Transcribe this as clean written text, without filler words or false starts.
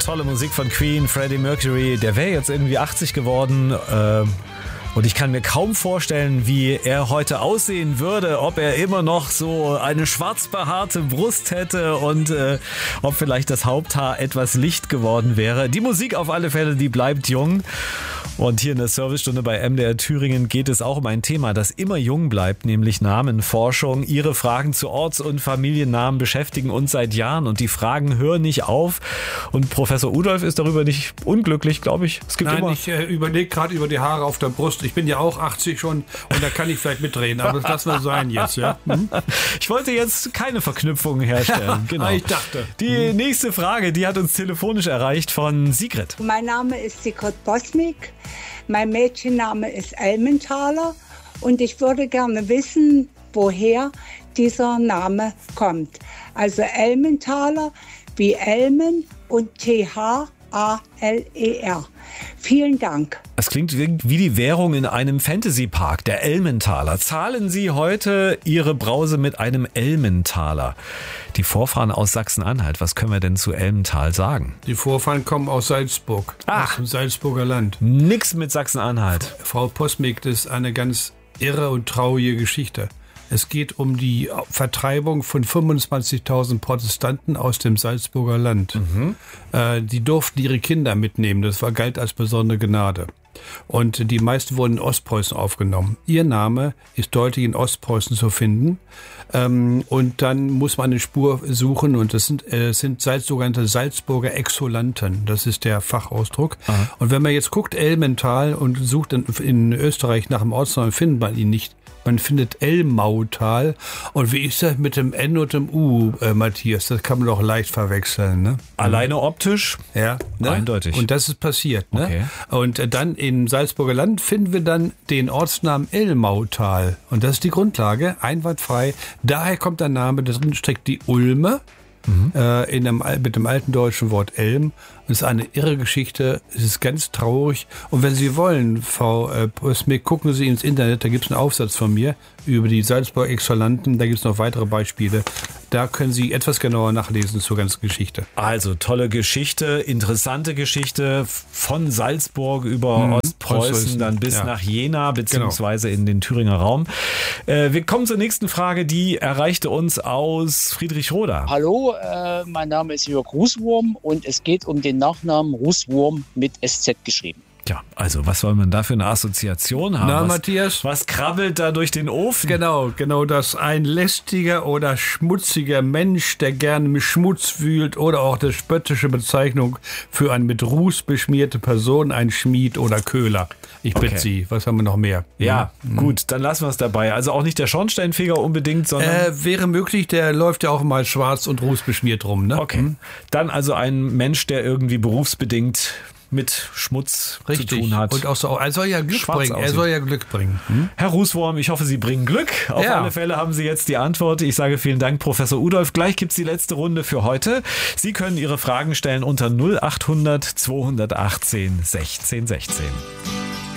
Tolle Musik von Queen, Freddie Mercury. Der wäre jetzt irgendwie 80 geworden. Und ich kann mir kaum vorstellen, wie er heute aussehen würde, ob er immer noch so eine schwarz behaarte Brust hätte und ob vielleicht das Haupthaar etwas licht geworden wäre. Die Musik auf alle Fälle, die bleibt jung. Und hier in der Servicestunde bei MDR Thüringen geht es auch um ein Thema, das immer jung bleibt, nämlich Namenforschung. Ihre Fragen zu Orts- und Familiennamen beschäftigen uns seit Jahren und die Fragen hören nicht auf. Und Professor Udolf ist darüber nicht unglücklich, glaube ich. Ich überlege gerade über die Haare auf der Brust. Ich bin ja auch 80 schon und da kann ich vielleicht mitreden, aber das lassen wir sein jetzt, ja. Ich wollte jetzt keine Verknüpfungen herstellen. Genau. Ich dachte. Die nächste Frage, die hat uns telefonisch erreicht von Sigrid. Mein Name ist Sigrid Bosmik. Mein Mädchenname ist Elmenthaler und ich würde gerne wissen, woher dieser Name kommt. Also Elmenthaler wie Elmen und T-H-A-L-E-R. Vielen Dank. Das klingt wie die Währung in einem Fantasy-Park, der Elmenthaler. Zahlen Sie heute Ihre Brause mit einem Elmenthaler? Die Vorfahren aus Sachsen-Anhalt, was können wir denn zu Elmental sagen? Die Vorfahren kommen aus Salzburg, aus dem Salzburger Land. Nix mit Sachsen-Anhalt. Frau Posmik, das ist eine ganz irre und traurige Geschichte. Es geht um die Vertreibung von 25.000 Protestanten aus dem Salzburger Land. Die durften ihre Kinder mitnehmen. Das galt als besondere Gnade. Und die meisten wurden in Ostpreußen aufgenommen. Ihr Name ist deutlich in Ostpreußen zu finden. Und dann muss man eine Spur suchen. Und das sind sogenannte Salzburger Exulanten. Das ist der Fachausdruck. Aha. Und wenn man jetzt guckt, Elmental, und sucht in Österreich nach dem Ortsnamen, findet man ihn nicht. Man findet Elmautal. Und wie ist das mit dem N und dem U, Matthias? Das kann man doch leicht verwechseln, ne? Alleine optisch? Ja, ne? Eindeutig. Und das ist passiert, ne? Okay. Und dann im Salzburger Land finden wir dann den Ortsnamen Elmautal. Und das ist die Grundlage, einwandfrei. Daher kommt der Name, da drin steckt die Ulme. Mit dem alten deutschen Wort Elm. Das ist eine irre Geschichte. Es ist ganz traurig. Und wenn Sie wollen, Frau Posmik, gucken Sie ins Internet. Da gibt es einen Aufsatz von mir über die Salzburger Exulanten. Da gibt es noch weitere Beispiele. Da können Sie etwas genauer nachlesen zur ganzen Geschichte. Also tolle Geschichte, interessante Geschichte von Salzburg über Ostpreußen, dann bis nach Jena beziehungsweise in den Thüringer Raum. Wir kommen zur nächsten Frage, die erreichte uns aus Friedrichroda. Hallo, mein Name ist Jörg Rußwurm und es geht um den Nachnamen Rußwurm mit SZ geschrieben. Ja, also was soll man da für eine Assoziation haben? Na, Matthias? Was krabbelt da durch den Ofen? Genau, dass ein lästiger oder schmutziger Mensch, der gerne mit Schmutz wühlt, oder auch die spöttische Bezeichnung für eine mit Ruß beschmierte Person, ein Schmied oder Köhler. Ich bitte Sie, was haben wir noch mehr? Ja, gut, dann lassen wir es dabei. Also auch nicht der Schornsteinfeger unbedingt, sondern... Wäre möglich, der läuft ja auch mal schwarz und rußbeschmiert rum, ne? Okay, dann also ein Mensch, der irgendwie berufsbedingt mit Schmutz zu tun hat. Und auch so, er soll ja Glück bringen. Herr Rußwurm, ich hoffe, Sie bringen Glück. Auf alle Fälle haben Sie jetzt die Antwort. Ich sage vielen Dank, Professor Udolf. Gleich gibt's die letzte Runde für heute. Sie können Ihre Fragen stellen unter 0800 218 16 16.